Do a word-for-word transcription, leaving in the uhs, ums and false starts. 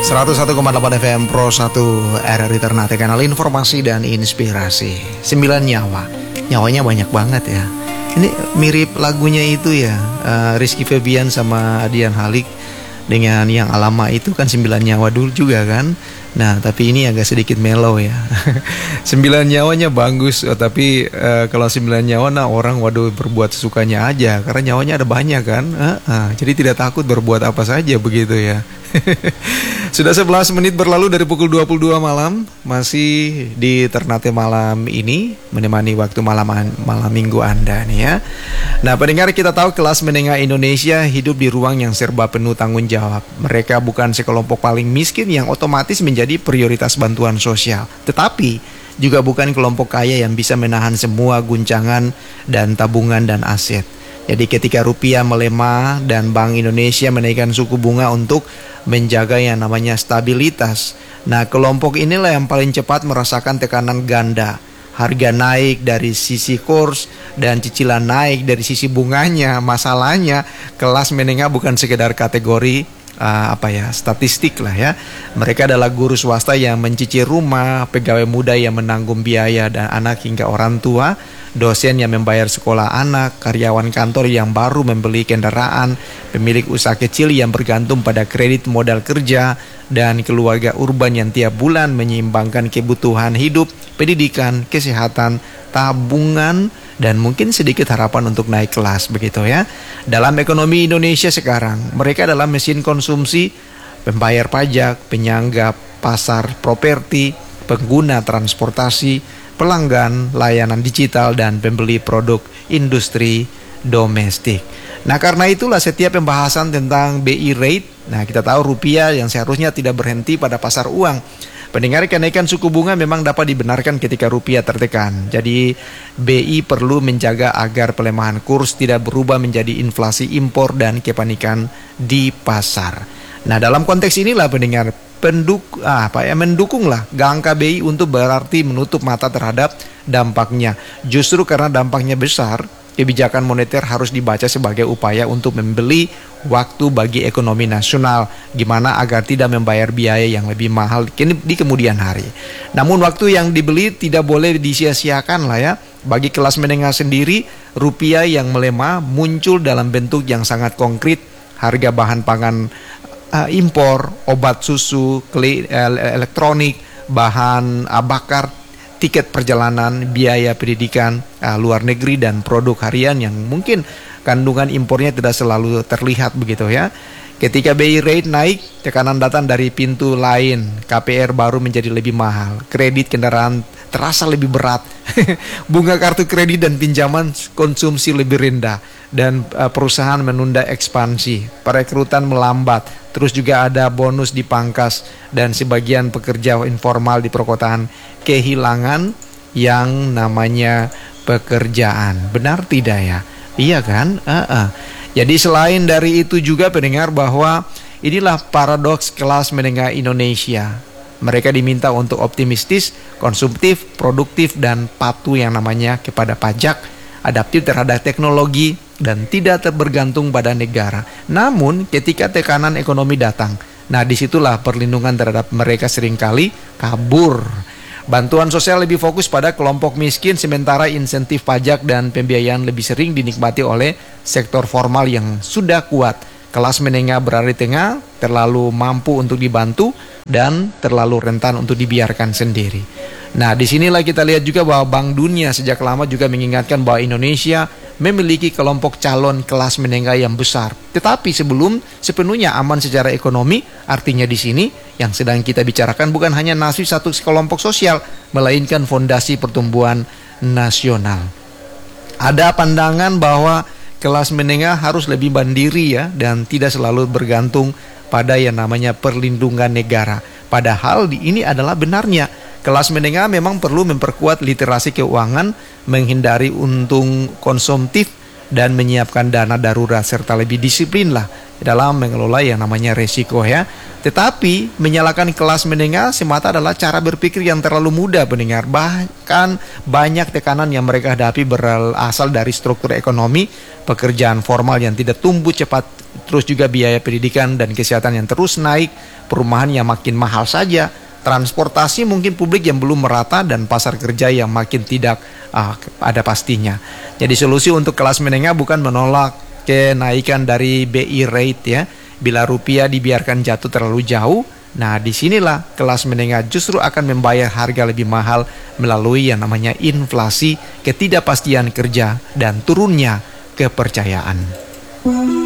seratus satu koma delapan F M Pro satu R R I Ternate, kanal informasi dan inspirasi. Sembilan nyawa, nyawanya banyak banget ya. Ini mirip lagunya itu ya, uh, Rizky Febian sama Adian Halik dengan yang Alama itu kan sembilan nyawa dulu juga kan. Nah tapi ini agak sedikit mellow ya. Sembilan nyawanya bagus, oh, tapi uh, kalau sembilan nyawa nah orang waduh berbuat sesukanya aja, karena nyawanya ada banyak kan. uh, uh, Jadi tidak takut berbuat apa saja begitu ya. Sudah sebelas menit berlalu dari pukul dua puluh dua malam. Masih di Ternate malam ini, menemani waktu malam malam minggu Anda nih ya. Nah pendengar, kita tahu kelas menengah Indonesia hidup di ruang yang serba penuh tanggung jawab. Mereka bukan sekelompok paling miskin yang otomatis menjadi prioritas bantuan sosial, tetapi juga bukan kelompok kaya yang bisa menahan semua guncangan dan tabungan dan aset. Jadi ketika rupiah melemah dan Bank Indonesia menaikkan suku bunga untuk menjaga yang namanya stabilitas, nah kelompok inilah yang paling cepat merasakan tekanan ganda. Harga naik dari sisi kurs dan cicilan naik dari sisi bunganya. Masalahnya kelas menengah bukan sekedar kategori uh, apa ya statistik lah ya. Mereka adalah guru swasta yang mencicil rumah, pegawai muda yang menanggung biaya dan anak hingga orang tua, dosen yang membayar sekolah anak, karyawan kantor yang baru membeli kendaraan, pemilik usaha kecil yang bergantung pada kredit modal kerja, dan keluarga urban yang tiap bulan menyeimbangkan kebutuhan hidup, pendidikan, kesehatan, tabungan, dan mungkin sedikit harapan untuk naik kelas begitu ya. Dalam ekonomi Indonesia sekarang, mereka adalah mesin konsumsi, pembayar pajak, penyangga pasar properti, pengguna transportasi, pelanggan layanan digital, dan pembeli produk industri domestik. Nah karena itulah setiap pembahasan tentang B I rate, nah kita tahu rupiah yang seharusnya tidak berhenti pada pasar uang. Pendengar, kenaikan suku bunga memang dapat dibenarkan ketika rupiah tertekan. Jadi B I perlu menjaga agar pelemahan kurs tidak berubah menjadi inflasi impor dan kepanikan di pasar. Nah dalam konteks inilah pendengar, penduk ah, apa ya mendukunglah angka B I untuk berarti menutup mata terhadap dampaknya. Justru karena dampaknya besar, kebijakan moneter harus dibaca sebagai upaya untuk membeli waktu bagi ekonomi nasional, gimana agar tidak membayar biaya yang lebih mahal di kemudian hari. Namun waktu yang dibeli tidak boleh disia-siakan lah ya. Bagi kelas menengah sendiri, rupiah yang melemah muncul dalam bentuk yang sangat konkret. Harga bahan pangan uh, impor, obat susu, kli, uh, elektronik, bahan uh, bakar, tiket perjalanan, biaya pendidikan uh, luar negeri, dan produk harian yang mungkin kandungan impornya tidak selalu terlihat begitu ya. Ketika B I rate naik, tekanan datang dari pintu lain. K P R baru menjadi lebih mahal, kredit kendaraan terasa lebih berat, bunga kartu kredit dan pinjaman konsumsi lebih rendah, dan uh, perusahaan menunda ekspansi, perekrutan melambat, terus juga ada bonus dipangkas, dan sebagian pekerja informal di perkotaan kehilangan yang namanya pekerjaan. Benar tidak ya? Iya kan? Uh-uh. Jadi selain dari itu juga pendengar, bahwa inilah paradoks kelas menengah Indonesia. Mereka diminta untuk optimistis, konsumtif, produktif, dan patuh yang namanya kepada pajak, adaptif terhadap teknologi, dan tidak bergantung pada negara. Namun ketika tekanan ekonomi datang, nah disitulah perlindungan terhadap mereka seringkali kabur. Bantuan sosial lebih fokus pada kelompok miskin, sementara insentif pajak dan pembiayaan lebih sering dinikmati oleh sektor formal yang sudah kuat. Kelas menengah berada di tengah, terlalu mampu untuk dibantu dan terlalu rentan untuk dibiarkan sendiri. Nah, disinilah kita lihat juga bahwa Bank Dunia sejak lama juga mengingatkan bahwa Indonesia memiliki kelompok calon kelas menengah yang besar. Tetapi sebelum sepenuhnya aman secara ekonomi, artinya di sini yang sedang kita bicarakan bukan hanya nasib satu kelompok sosial, melainkan fondasi pertumbuhan nasional. Ada pandangan bahwa kelas menengah harus lebih mandiri ya, dan tidak selalu bergantung pada yang namanya perlindungan negara. Padahal di ini adalah benarnya. Kelas menengah memang perlu memperkuat literasi keuangan, menghindari untung konsumtif, dan menyiapkan dana darurat, serta lebih disiplin lah dalam mengelola yang namanya resiko ya. Tetapi menyalahkan kelas menengah semata adalah cara berpikir yang terlalu mudah pendengar. Bahkan banyak tekanan yang mereka hadapi berasal dari struktur ekonomi, pekerjaan formal yang tidak tumbuh cepat terus juga biaya pendidikan dan kesehatan yang terus naik, perumahan yang makin mahal saja, transportasi mungkin publik yang belum merata, dan pasar kerja yang makin tidak uh, ada pastinya. Jadi solusi untuk kelas menengah bukan menolak kenaikan dari B I rate ya. Bila rupiah dibiarkan jatuh terlalu jauh, nah disinilah kelas menengah justru akan membayar harga lebih mahal melalui yang namanya inflasi, ketidakpastian kerja, dan turunnya kepercayaan.